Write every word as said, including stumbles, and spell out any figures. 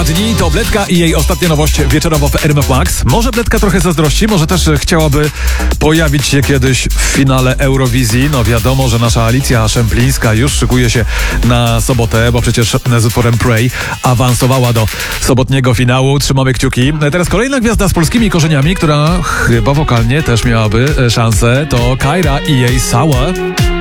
dwa dni to Bledka i jej ostatnia nowość wieczorowo w R M F Max. Może Bledka trochę zazdrości, może też chciałaby pojawić się kiedyś w finale Eurowizji. No wiadomo, że nasza Alicja Szemplińska już szykuje się na sobotę, bo przecież z utworem Pray awansowała do sobotniego finału. Trzymamy kciuki. Teraz kolejna gwiazda z polskimi korzeniami, która chyba wokalnie też miałaby szansę, to Kyra i jej Sour.